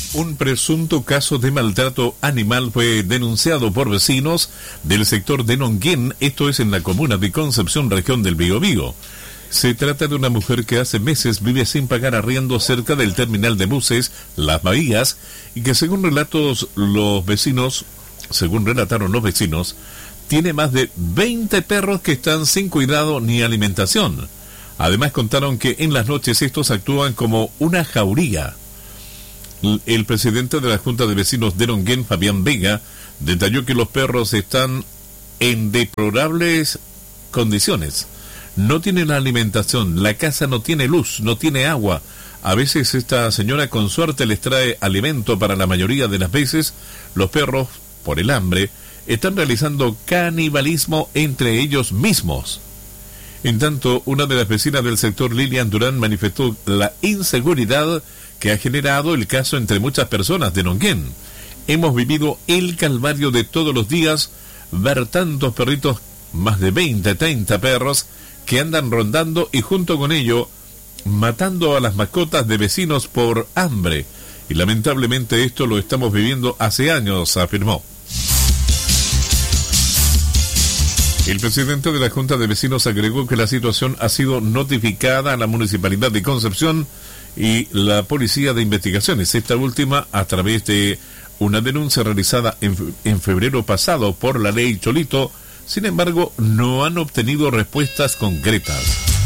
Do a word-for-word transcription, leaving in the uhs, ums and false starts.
Un presunto caso de maltrato animal fue denunciado por vecinos del sector de Nonguén, esto es en la comuna de Concepción, región del Biobío. Se trata de una mujer que hace meses vive sin pagar arriendo cerca del terminal de buses Las Bahías y que según relatos los vecinos, según relataron los vecinos, tiene más de veinte perros que están sin cuidado ni alimentación. Además contaron que en las noches estos actúan como una jauría. El presidente de la Junta de Vecinos de Nonguén, Fabián Vega, detalló que los perros están en deplorables condiciones. No tienen alimentación, la casa no tiene luz, no tiene agua. A veces esta señora con suerte les trae alimento, para la mayoría de las veces los perros, por el hambre, están realizando canibalismo entre ellos mismos. En tanto, una de las vecinas del sector, Lilian Durán, manifestó la inseguridad que ha generado el caso entre muchas personas de Nonguén. Hemos vivido el calvario de todos los días, ver tantos perritos, más de veinte, treinta perros, que andan rondando y junto con ello, matando a las mascotas de vecinos por hambre. Y lamentablemente esto lo estamos viviendo hace años, afirmó. El presidente de la Junta de Vecinos agregó que la situación ha sido notificada a la Municipalidad de Concepción y la Policía de Investigaciones, esta última a través de una denuncia realizada en, en febrero pasado por la ley Cholito. Sin embargo, no han obtenido respuestas concretas.